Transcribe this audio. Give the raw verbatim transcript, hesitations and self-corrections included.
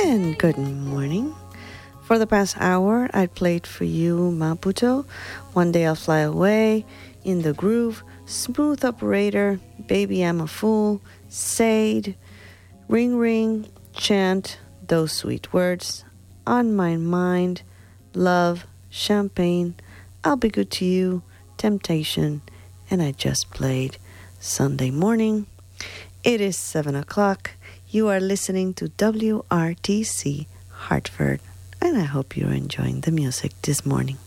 And good morning. For the past hour, I played for you Maputo, One Day I'll Fly Away, In the Groove, Smooth Operator, Baby I'm a Fool, Sade, Ring Ring, Chant, Those Sweet Words, On My Mind, Love, Champagne, I'll Be Good to You, Temptation, and I just played Sunday Morning. It is seven o'clock. You are listening to W R T C Hartford, and I hope you're enjoying the music this morning.